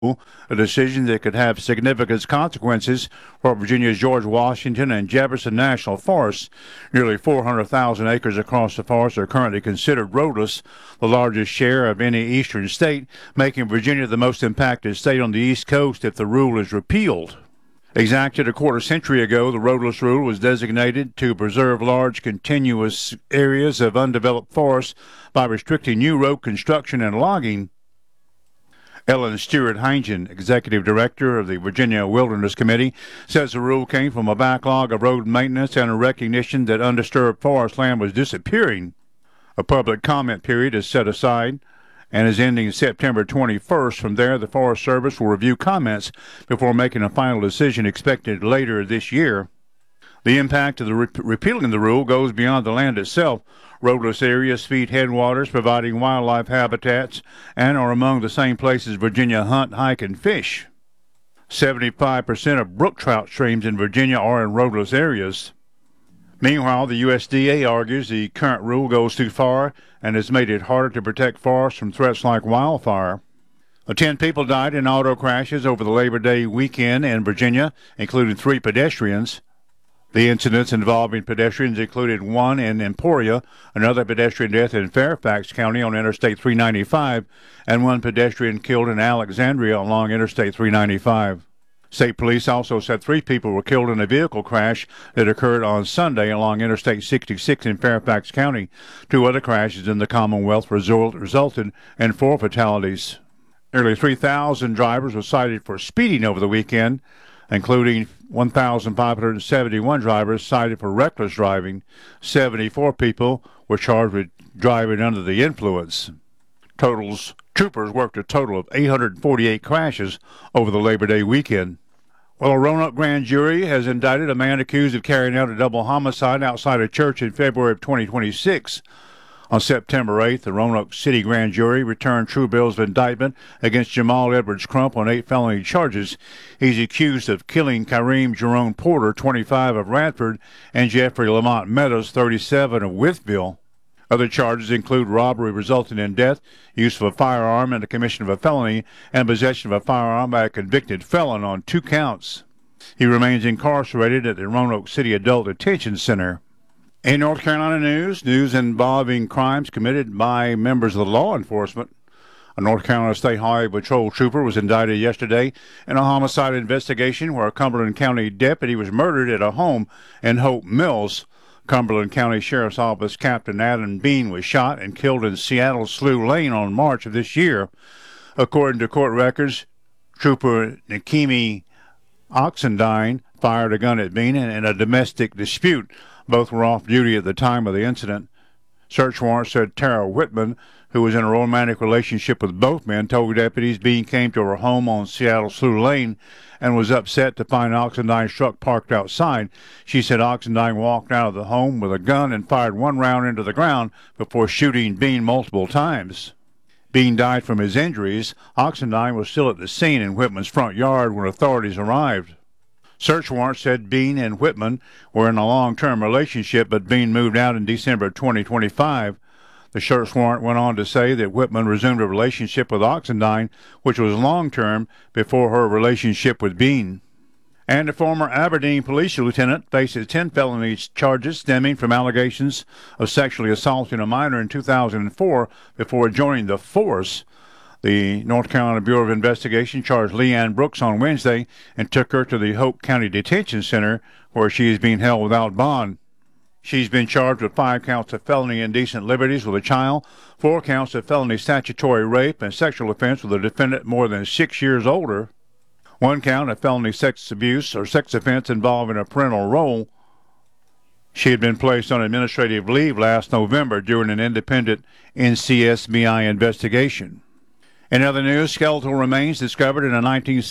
a decision that could have significant consequences for Virginia's George Washington and Jefferson National Forests. Nearly 400,000 acres across the forest are currently considered roadless, the largest share of any eastern state, making Virginia the most impacted state on the East Coast if the rule is repealed. Exactly a quarter century ago, the roadless rule was designated to preserve large continuous areas of undeveloped forests by restricting new road construction and logging. Ellen Stewart Heingen, executive director of the Virginia Wilderness Committee, says the rule came from a backlog of road maintenance and a recognition that undisturbed forest land was disappearing. A public comment period is set aside and is ending September 21st. From there, the Forest Service will review comments before making a final decision expected later this year. The impact of the repealing the rule goes beyond the land itself. Roadless areas feed headwaters, providing wildlife habitats, and are among the same places Virginia hunt, hike, and fish. 75% of brook trout streams in Virginia are in roadless areas. Meanwhile, the USDA argues the current rule goes too far and has made it harder to protect forests from threats like wildfire. 10 people died in auto crashes over the Labor Day weekend in Virginia, including 3 pedestrians. The incidents involving pedestrians included one in Emporia, another pedestrian death in Fairfax County on Interstate 395, and one pedestrian killed in Alexandria along Interstate 395. State police also said 3 people were killed in a vehicle crash that occurred on Sunday along Interstate 66 in Fairfax County. 2 other crashes in the Commonwealth resulted in 4 fatalities. Nearly 3,000 drivers were cited for speeding over the weekend, including 1,571 drivers cited for reckless driving. 74 people were charged with driving under the influence. Troopers worked a total of 848 crashes over the Labor Day weekend. Well, a Roanoke grand jury has indicted a man accused of carrying out a double homicide outside a church in February of 2026. On September 8th, the Roanoke City grand jury returned true bills of indictment against Jamal Edwards Crump on 8 felony charges. He's accused of killing Kareem Jerome Porter, 25, of Radford, and Jeffrey Lamont Meadows, 37, of Wytheville. Other charges include robbery resulting in death, use of a firearm in the commission of a felony, and possession of a firearm by a convicted felon on 2 counts. He remains incarcerated at the Roanoke City Adult Detention Center. In North Carolina news involving crimes committed by members of the law enforcement. A North Carolina State Highway Patrol trooper was indicted yesterday in a homicide investigation where a Cumberland County deputy was murdered at a home in Hope Mills. Cumberland County Sheriff's Office Captain Adam Bean was shot and killed in Seattle Slough Lane on March of this year. According to court records, Trooper Nikemi Oxendine fired a gun at Bean in a domestic dispute. Both were off duty at the time of the incident. Search warrant said Tara Whitman, who was in a romantic relationship with both men, told deputies Bean came to her home on Seattle Slough Lane and was upset to find Oxendine's truck parked outside. She said Oxendine walked out of the home with a gun and fired 1 round into the ground before shooting Bean multiple times. Bean died from his injuries. Oxendine was still at the scene in Whitman's front yard when authorities arrived. Search warrant said Bean and Whitman were in a long-term relationship, but Bean moved out in December 2025. The search warrant went on to say that Whitman resumed a relationship with Oxendine, which was long-term, before her relationship with Bean. And a former Aberdeen police lieutenant faces 10 felony charges stemming from allegations of sexually assaulting a minor in 2004 before joining the force. The North Carolina Bureau of Investigation charged Leanne Brooks on Wednesday and took her to the Hope County Detention Center, where she is being held without bond. She's been charged with 5 counts of felony indecent liberties with a child, 4 counts of felony statutory rape and sexual offense with a defendant more than 6 years older, 1 count of felony sex abuse or sex offense involving a parental role. She had been placed on administrative leave last November during an independent NCSBI investigation. In other news, skeletal remains discovered in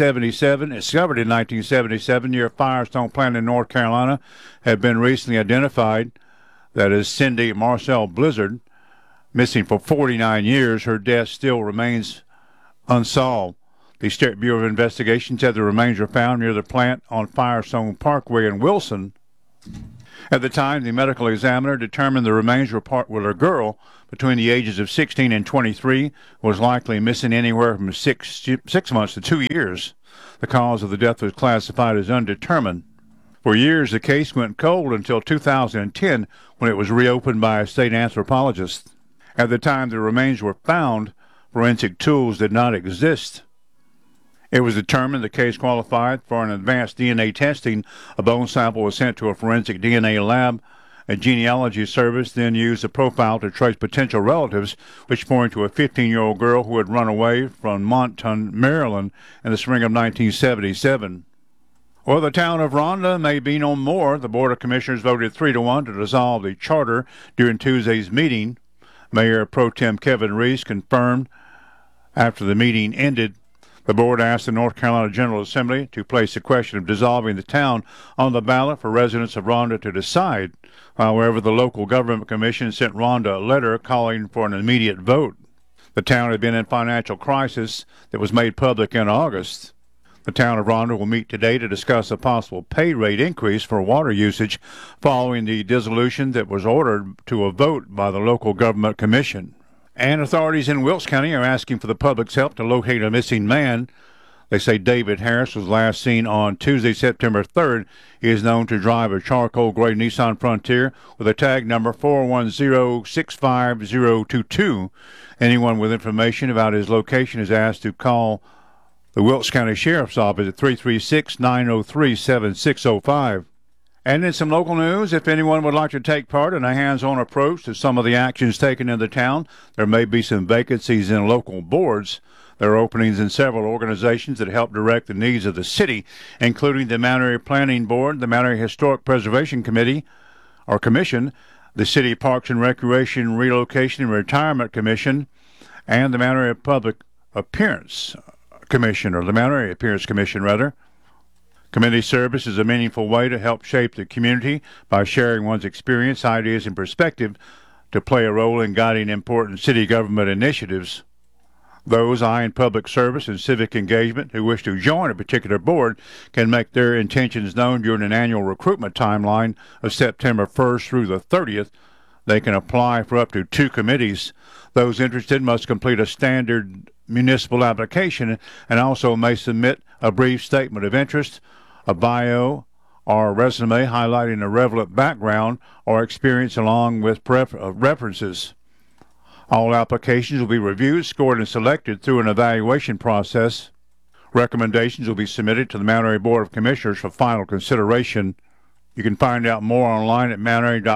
1977 near Firestone Plant in North Carolina have been recently identified. That is Cindy Marcel Blizzard, missing for 49 years. Her death still remains unsolved. The State Bureau of Investigation said the remains were found near the plant on Firestone Parkway in Wilson. At the time, the medical examiner determined the remains were a girl, between the ages of 16 and 23 was likely missing anywhere from 6 months to 2 years. The cause of the death was classified as undetermined. For years, the case went cold until 2010 when it was reopened by a state anthropologist. At the time the remains were found, forensic tools did not exist. It was determined the case qualified for an advanced DNA testing. A bone sample was sent to a forensic DNA lab. A genealogy service then used the profile to trace potential relatives, which pointed to a 15-year-old girl who had run away from Monton, Maryland in the spring of 1977. Well, the town of Ronda may be no more. The Board of Commissioners voted 3-1 to dissolve the charter during Tuesday's meeting. Mayor Pro Tem Kevin Reese confirmed after the meeting ended. The board asked the North Carolina General Assembly to place the question of dissolving the town on the ballot for residents of Ronda to decide. However, the local government commission sent Ronda a letter calling for an immediate vote. The town had been in financial crisis that was made public in August. The town of Ronda will meet today to discuss a possible pay rate increase for water usage following the dissolution that was ordered to a vote by the local government commission. And authorities in Wilkes County are asking for the public's help to locate a missing man. They say David Harris was last seen on Tuesday, September 3rd. He is known to drive a charcoal gray Nissan Frontier with a tag number 410-65022. Anyone with information about his location is asked to call the Wilkes County Sheriff's Office at 336-903-7605. And in some local news, if anyone would like to take part in a hands-on approach to some of the actions taken in the town, there may be some vacancies in local boards. There are openings in several organizations that help direct the needs of the city, including the Mount Airy Planning Board, the Mount Airy Historic Preservation Committee, or Commission, the City Parks and Recreation Relocation and Retirement Commission, and the Mount Airy Public Appearance Commission, or the Mount Airy Appearance Commission, rather. Community service is a meaningful way to help shape the community by sharing one's experience, ideas, and perspective to play a role in guiding important city government initiatives. Those eyeing public service and civic engagement who wish to join a particular board can make their intentions known during an annual recruitment timeline of September 1st through the 30th. They can apply for up to 2 committees. Those interested must complete a standard municipal application and also may submit a brief statement of interest, a bio, or a resume highlighting a relevant background or experience along with references. All applications will be reviewed, scored, and selected through an evaluation process. Recommendations will be submitted to the Mount Airy Board of Commissioners for final consideration. You can find out more online at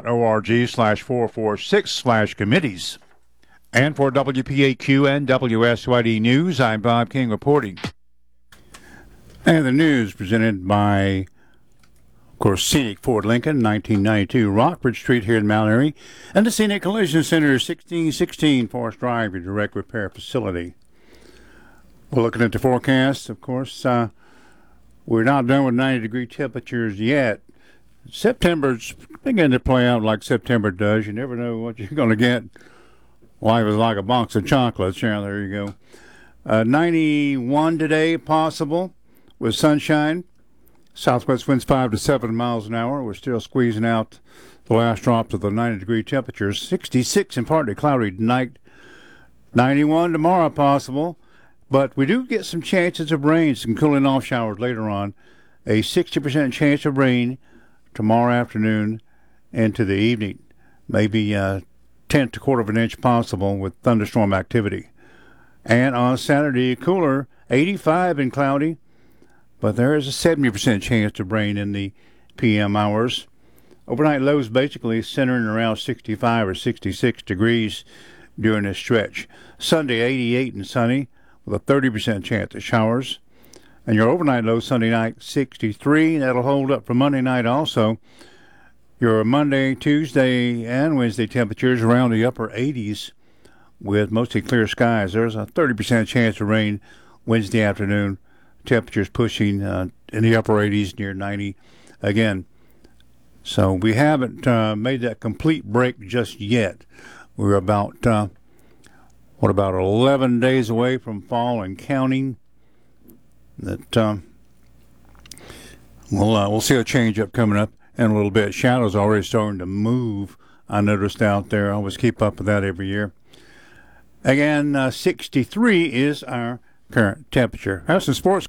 mountairy.org/446/committees. And for WPAQ and WSYD News, I'm Bob King reporting. And the news presented by, of course, Scenic Ford Lincoln, 1992 Rockford Street here in Mount Airy, and the Scenic Collision Center, 1616 Forest Drive, your direct repair facility. We're looking at the forecast, of course. We're not done with 90-degree temperatures yet. September's beginning to play out like September does. You never know what you're going to get. Life is like a box of chocolates. Yeah, there you go. 91 today, possible, with sunshine. Southwest winds 5 to 7 miles an hour. We're still squeezing out the last drops of the 90-degree temperatures. 66 and partly cloudy tonight. 91 tomorrow, possible. But we do get some chances of rain, some cooling off showers later on. A 60% chance of rain tomorrow afternoon into the evening. Maybe 1/10 to 1/4 of an inch possible with thunderstorm activity. And on Saturday, cooler, 85 and cloudy, but there is a 70% chance of rain in the PM hours. Overnight lows basically centering around 65 or 66 degrees during this stretch. Sunday, 88 and sunny with a 30% chance of showers. And your overnight low Sunday night, 63. That'll hold up for Monday night also. Your Monday, Tuesday, and Wednesday temperatures around the upper 80s with mostly clear skies. There's a 30% chance of rain Wednesday afternoon. Temperatures pushing in the upper 80s, near 90 again. So we haven't made that complete break just yet. We're about 11 days away from fall and counting. That we'll see a change up coming up in a little bit. Shadows already starting to move I noticed out there. I always keep up with that every year. Again, 63 is our current temperature. Have some sports